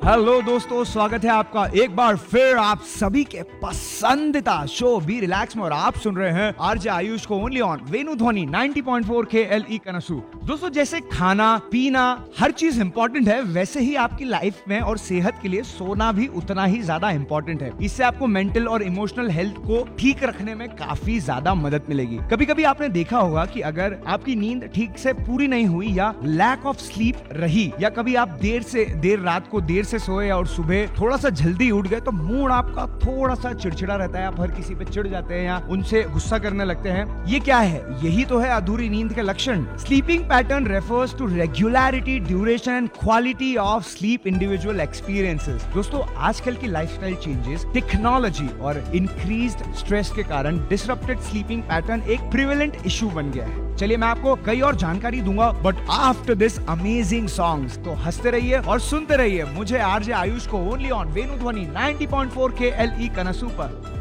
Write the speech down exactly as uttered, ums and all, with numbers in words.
Hello दोस्तों, स्वागत है आपका एक बार फिर आप सभी के पसंदीदा शो बी रिलैक्स में। और आप सुन रहे हैं आरजे आयुष को ओनली ऑन वेनु ध्वनि नाइंटी पॉइंट फोर के एल ई कनसू। दोस्तों, जैसे खाना पीना हर चीज इंपॉर्टेंट है, वैसे ही आपकी लाइफ में और सेहत के लिए सोना भी उतना ही ज्यादा इंपॉर्टेंट है। इससे आपको मेंटल और इमोशनल हेल्थ को ठीक रखने में काफी ज्यादा मदद मिलेगी। कभी कभी आपने देखा होगा कि अगर आपकी नींद ठीक से पूरी नहीं हुई या लैक ऑफ स्लीप रही, या कभी आप देर से देर रात को देर से सोए और सुबह थोड़ा सा जल्दी उठ गए, तो मूड आपका थोड़ा सा चिड़चिड़ा रहता है। आप हर किसी पे चिढ़ जाते हैं या उनसे गुस्सा करने लगते हैं। ये क्या है? यही तो है अधूरी नींद के लक्षण। Sleeping pattern refers to regularity, duration and quality of sleep individual experiences. दोस्तों, आजकल की लाइफस्टाइल चेंजेस, टेक्नोलॉजी और इंक्रीज्ड स्ट्रेस के कारण डिसरप्टेड स्लीपिंग पैटर्न एक प्रिवेलेंट इशू बन गया है। चलिए, मैं आपको कई और जानकारी दूंगा, but after this amazing songs. तो हंसते रहिए और सुनते रहिए मुझे आरजे आयुष को ओनली ऑन वेनु ध्वनि नाइंटी पॉइंट फोर के एल ई कनसू पर।